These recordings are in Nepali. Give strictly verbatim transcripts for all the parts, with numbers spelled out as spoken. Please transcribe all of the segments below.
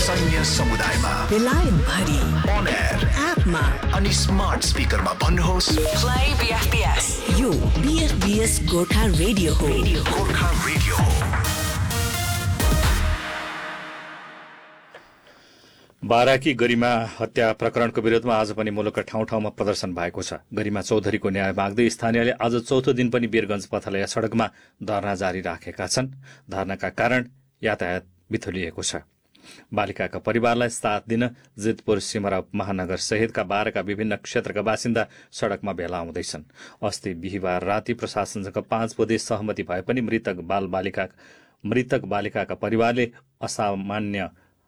सैन्य समुदायमा बेलायत भरि अन एयर एपमा अनि स्मार्ट स्पिकरमा भन्नुहोस् प्ले बीएफपीएस। यो बीएफपीएस गोर्खा रेडियो हो। गोर्खा रेडियो हो। बाराकी गरिमा हत्या प्रकरणको विरोधमा आज पनि मुलुकका ठाउँ ठाउँमा प्रदर्शन भएको छ। गरिमा चौधरीको न्याय माग्दै स्थानीयले आज चौथो दिन पनि वीरगञ्ज पथलया सड़कमा धरना जारी राखेका छन्। धरनाका कारण यातायात बिथुलिएको छ। बालिकाका परिवारलाई साथ दिन जितपुर सिमरा महानगर सहितका बाह्रका विभिन्न क्षेत्रका बासिन्दा सड़कमा भेला आउँदैछन्। अस्ति बिहिबार राति प्रशासनसँग पाँच बुधे सहमति भए पनि मृतक बाल बालिका मृतक बालिकाका परिवारले असामान्य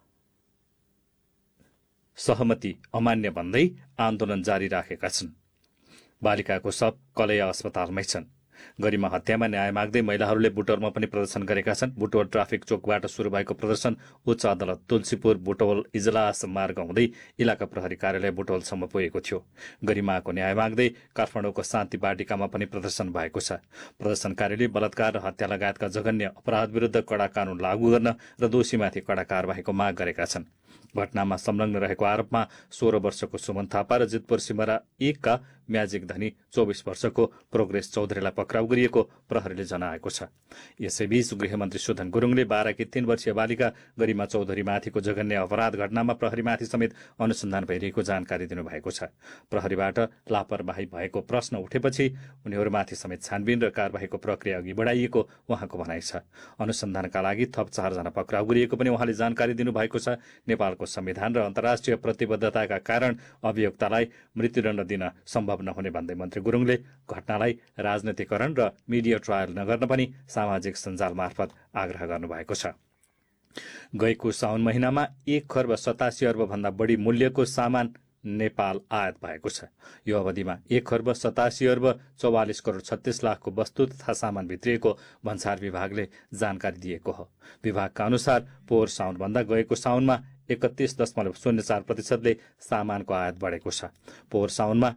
सहमति अमान्य भन्दै आन्दोलन जारी राखेका छन्। बालिकाको शव कलैया अस्पतालमै छन्। गरिमा हत्यामा न्याय माग्दै महिलाहरूले बुटवलमा पनि प्रदर्शन गरेका छन्। बुटवल ट्राफिक चोकबाट शुरू भएको प्रदर्शन उच्च अदालत तुलसीपुर बुटवल इजलास मार्ग हुँदै इलाका प्रहरी कार्यालय बुटवलसम्म पुगेको थियो। गरिमाको न्याय माग्दै काठमाडौँको शान्ति बाटिकामा पनि प्रदर्शन भएको छ। प्रदर्शनकारीले बलात्कार र हत्या लगायतका जघन्य अपराध विरुद्ध कडा कानून लागू गर्न र दोषीमाथि कडा कार्यवाहीको माग गरेका छन्। घटनामा संलग्न रहेको आरोपमा सोह्र वर्षको सुमन थापा र जितपुर सिमरा एकका म्याजिक धनी चौबिस वर्षको प्रोग्रेस चौधरीलाई पक्राउ गरिएको प्रहरीले जनाएको छ। यसैबीच गृहमन्त्री सुधन गुरुङले बाह्रकी तीन वर्षीय बालिका गरिमा चौधरीमाथिको जघन्य अपराध घटनामा प्रहरीमाथि समेत अनुसन्धान भइरहेको जानकारी दिनुभएको छ। प्रहरीबाट लापरवाही भएको प्रश्न उठेपछि उनीहरूमाथि समेत छानबिन र कार्यवाहीको प्रक्रिया अघि बढाइएको उहाँको भनाइ छ। अनुसन्धानका लागि थप चारजना पक्राउ गरिएको पनि उहाँले जानकारी दिनुभएको छ। नेपालको संविधान र अन्तर्राष्ट्रिय प्रतिबद्धताका कारण अभियुक्तलाई मृत्युदण्ड दिन सम्भव नहुने भन्दै मन्त्री गुरुङले घटनालाई राजनीतिकरण र मिडिया ट्रायल नगर्न पनि सामाजिक सञ्जाल मार्फत आग्रह गर्नुभएको छ। गएको साउन महिनामा एक खर्ब सतासी अर्ब भन्दा बढी मूल्यको सामान नेपाल आयात भएको छ। यो अवधिमा एक खर्ब सतासी अर्ब चौवालिस करोड छत्तीस लाखको वस्तु तथा सामान भित्रिएको भन्सार विभागले जानकारी दिएको हो। विभागका अनुसार पोहोर साउनभन्दा गएको साउनमा एकतीस दशमलव शून्य चार प्रतिशतले सामानको आयात बढेको छ। पोहोर साउनमा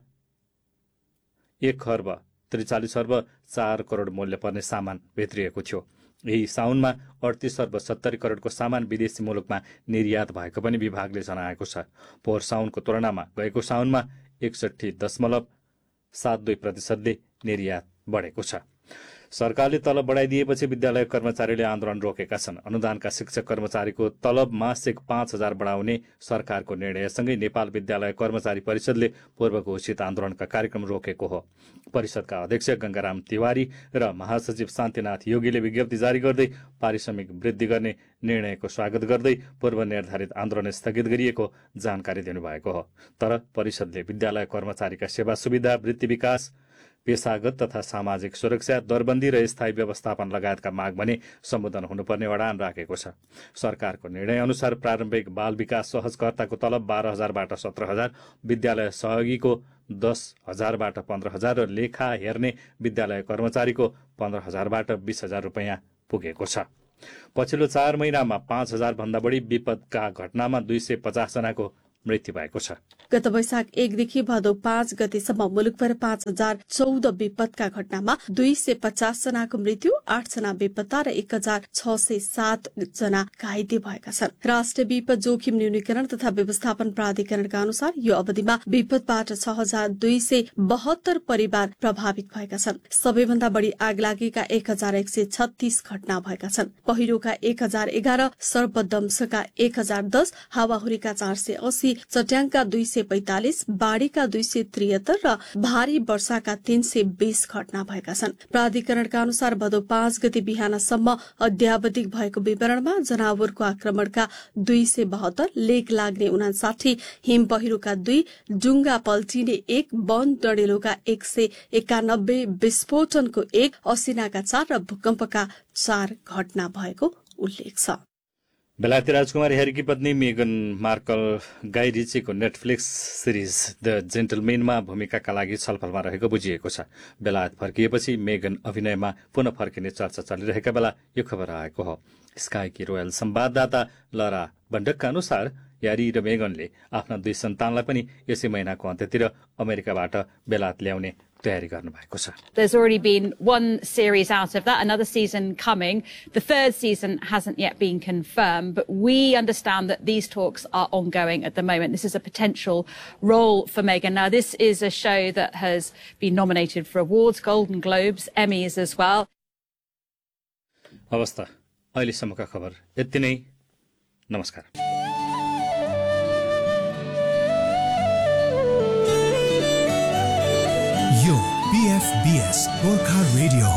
एक खर्ब त्रिचालिस अर्ब चार करोड मूल्य पर्ने सामान भित्रिएको थियो। यही साउनमा अडतिस अर्ब सत्तरी करोडको सामान विदेशी मुलुकमा निर्यात भएको पनि विभागले जनाएको छ। पोहोर साउनको तुलनामा गएको साउनमा एकसठी दशमलव सात दुई प्रतिशतले निर्यात बढेको छ। सरकारले तलब बढाइदिएपछि विद्यालय कर्मचारीले आन्दोलन रोकेका छन्। अनुदानका शिक्षक कर्मचारीको तलब मासिक पाँच हजार बढाउने सरकारको निर्णयसँगै नेपाल विद्यालय कर्मचारी परिषदले पूर्व घोषित आन्दोलनका कार्यक्रम रोकेको हो। परिषदका अध्यक्ष गंगाराम तिवारी र महासचिव शान्तिनाथ योगीले विज्ञप्ति जारी गर्दै पारिश्रमिक वृद्धि गर्ने निर्णयको स्वागत गर्दै पूर्व निर्धारित आन्दोलन स्थगित गरिएको जानकारी दिनुभएको हो। तर परिषदले विद्यालय कर्मचारीका सेवा सुविधा, वृत्ति विकास, पेशागत तथा सामाजिक सुरक्षा, दरबन्दी र स्थायी व्यवस्थापन लगायतका माग भने सम्बोधन हुनुपर्ने अडान राखेको छ। सरकारको निर्णय अनुसार प्रारम्भिक बाल विकास सहजकर्ताको तलब बाह्र हजारबाट सत्र हजार, विद्यालय सहयोगीको दस हजारबाट पन्ध्र हजार र लेखा हेर्ने विद्यालय कर्मचारीको पन्ध्र हजारबाट बीस हजार रुपियाँ पुगेको छ। पछिल्लो चार महिनामा पाँच हजार भन्दा बढी विपदका घटनामा दुई सय पचास जनाको मृत्यु भएको छ। गत वैशाख एकदेखि भदौ पाँच गतेसम्म मुलुकभर पाँच हजार चौध विपदका घटनामा दुई सय पचास जनाको मृत्यु, आठ जना बेपत्ता र एक हजार छ सय सात जना घाइते भएका छन्। राष्ट्रिय विपद जोखिम न्यूनीकरण तथा व्यवस्थापन प्राधिकरणका अनुसार यो अवधिमा विपदबाट छ हजार दुई सय बहत्तर परिवार प्रभावित भएका छन्। सबैभन्दा बढ़ी आग लागेका एक हजार एक सय छत्तीस घटना भएका छन्। पहिरोका एक हजार एघार, सर्पदंशका एक हजार दस, हावाहुरीका चार सय अस्सी, चट्याङका दुई सय पैंतालिस, बाढ़ीका दुई सय त्रिहत्तर र भारी वर्षाका तीन सय बीस घटना भएका छन्। प्राधिकरणका अनुसार भदौ पाँच गते बिहानसम्म अध्यावधिक भएको विवरणमा जनावरको आक्रमणका दुई सय बहत्तर, लेक लाग्ने उनासाठी, हिम पहिरोका दुई, डुङ्गा पल्टिने एक, वन डढेलोका एक सय एकानब्बे, विस्फोटनको एक, असिनाका चार र भूकम्पका चार घटना भएको उल्लेख छ। बेलायती राजकुमारी ह्यारीकी पत्नी मेगन मार्कल गाई रिचीको नेटफ्लिक्स सिरिज द जेन्टलमेनमा भूमिकाका लागि छलफलमा रहेको बुझिएको छ। बेलायत फर्किएपछि मेगन अभिनयमा पुनः फर्किने चर्चा चलिरहेका बेला यो खबर आएको हो। स्काईकी रोयल संवाददाता लरा बण्डकका अनुसार ह्यारी र मेगनले आफ्ना दुई सन्तानलाई पनि यसै महिनाको अन्त्यतिर अमेरिकाबाट बेलायत ल्याउने तयारी गर्नु भएको छ। There's already been one series out of that, another season coming. The third season hasn't yet been confirmed, but we understand that these talks are ongoing at the moment. This is a potential role for Meghan. Now, this is a show that has been nominated for awards, Golden Globes, Emmys as well. अवस्था अहिलेसम्मका खबर यति नै। नमस्कार। यो B F B S Gorkha radio